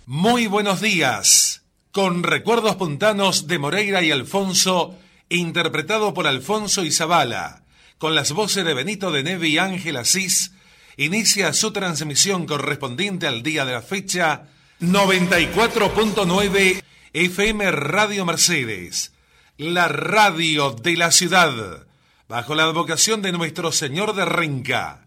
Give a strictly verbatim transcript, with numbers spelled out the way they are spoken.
Muy buenos días. Con recuerdos puntanos de Moreira y Alfonso, interpretado por Alfonso y Zabala, con las voces de Benito de Neve y Ángel Asís, inicia su transmisión correspondiente al día de la fecha, noventa y cuatro punto nueve F M Radio Mercedes, la radio de la ciudad, bajo la advocación de Nuestro Señor de Renca.